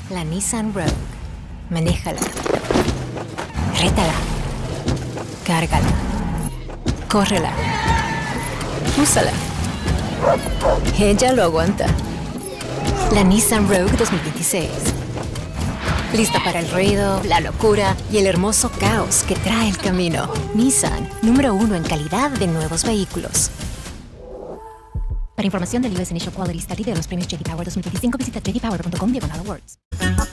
La Nissan Rogue. Manéjala. Rétala. Cárgala. Córrela. Úsala. Ella lo aguanta. La Nissan Rogue 2026. Lista para el ruido, la locura y el hermoso caos que trae el camino. Nissan, número 1 en calidad de nuevos vehículos. Para información del US Initial Quality Study de los premios J.D. Power 2025, visita jdpower.com/awards.